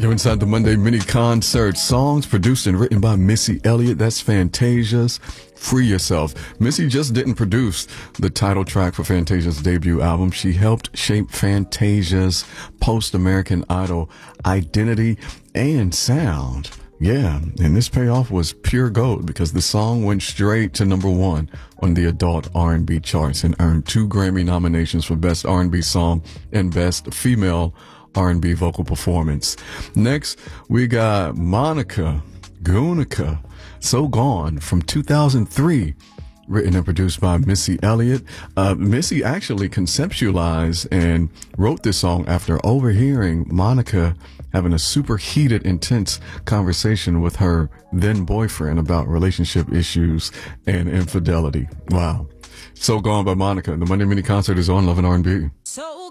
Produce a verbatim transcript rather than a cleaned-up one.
You're inside the Monday mini concert. Songs produced and written by Missy Elliott. That's Fantasia's Free Yourself. Missy just didn't produce the title track for Fantasia's debut album. She helped shape Fantasia's post-American Idol identity and sound. Yeah, and this payoff was pure gold because the song went straight to number one on the adult R and B charts and earned two Grammy nominations for Best R and B Song and Best Female R and B Vocal Performance. Next, we got Monica Gunica, So Gone from two thousand three, written and produced by Missy Elliott. Uh, Missy actually conceptualized and wrote this song after overhearing Monica having a super heated, intense conversation with her then boyfriend about relationship issues and infidelity. Wow. So Gone by Monica. The Monday mini concert is on Love and R and B. So